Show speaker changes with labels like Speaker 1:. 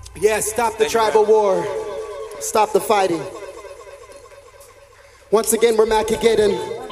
Speaker 1: Yeah, stop the tribal war. Stop the fighting. Once again, we're Macageddon.